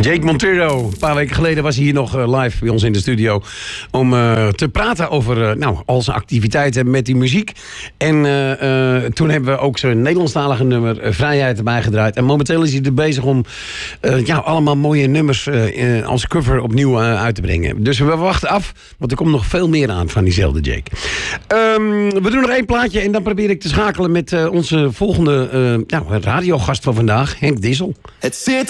Jake Montero, een paar weken geleden was hij hier nog live bij ons in de studio om te praten over al zijn activiteiten met die muziek. En toen hebben we ook zijn Nederlandstalige nummer Vrijheid erbij gedraaid. En momenteel is hij er bezig om allemaal mooie nummers als cover opnieuw uit te brengen. Dus we wachten af, want er komt nog veel meer aan van diezelfde Jake. We doen nog één plaatje en dan probeer ik te schakelen met onze volgende radiogast van vandaag, Henk Dissel. Het zit